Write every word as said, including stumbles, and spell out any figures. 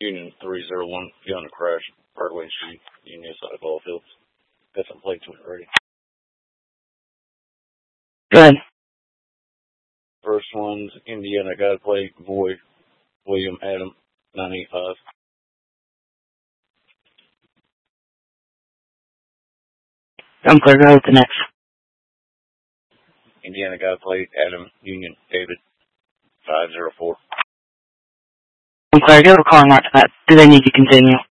Union three zero one, gun crash, Parkway Street, Union side of ball fields. Got some plates when you're ready. Go ahead. First one's Indiana got plate, Boy, William Adam, nine eight five. I'm clear. Go with the next. Indiana got plate, Adam, Union, David, five zero four. I'm clear. Go to calling out to that. Do they need to continue?